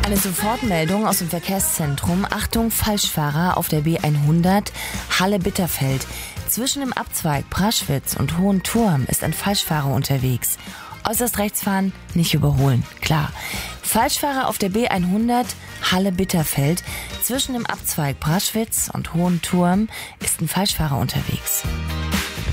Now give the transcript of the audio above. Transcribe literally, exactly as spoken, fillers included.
Eine Sofortmeldung aus dem Verkehrszentrum. Achtung, Falschfahrer auf der B hundert Halle-Bitterfeld. Zwischen dem Abzweig Praschwitz und Hohenturm ist ein Falschfahrer unterwegs. Äußerst rechts fahren, nicht überholen, klar. Falschfahrer auf der B hundert Halle-Bitterfeld. Zwischen dem Abzweig Praschwitz und Hohenturm ist ein Falschfahrer unterwegs.